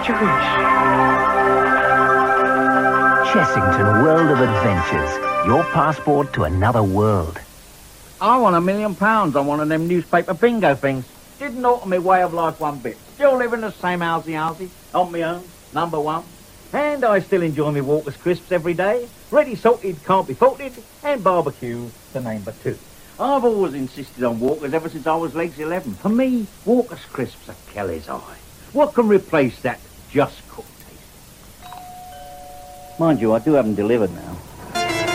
you wish? Chessington World of Adventures. Your passport to another world. I won £1 million on one of them newspaper bingo things. Didn't alter my way of life one bit. Still living the same housey, on my own, number one. And I still enjoy my Walker's crisps every day. Ready salted, can't be faulted, and barbecue, the name but two. I've always insisted on Walker's ever since I was legs 11. For me, Walker's crisps are Kelly's eye. What can replace that just cooked taste? Mind you, I do have them delivered now.